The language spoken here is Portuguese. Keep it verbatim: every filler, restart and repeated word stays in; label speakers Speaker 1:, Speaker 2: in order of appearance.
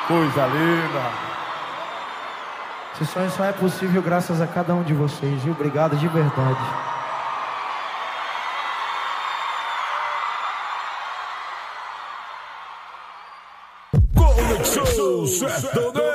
Speaker 1: Coisa linda.
Speaker 2: Esse sonho só é possível graças a cada um de vocês, viu? Obrigado de verdade.
Speaker 3: Conexão Sertaneja.